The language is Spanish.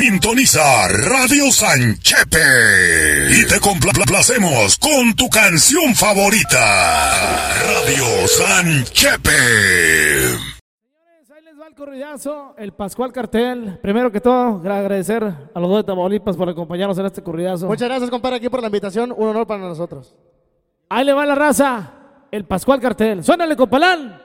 Sintoniza Radio Sanchepe y te complacemos con tu canción favorita. Radio Sanchepe. Señores, ahí les va el corridazo, el Pascual Cartel. Primero que todo, agradecer a los dos de Tamaulipas por acompañarnos en este corridazo. Muchas gracias, compadre, aquí por la invitación. Un honor para nosotros. Ahí le va la raza, el Pascual Cartel. Suénale, compalán.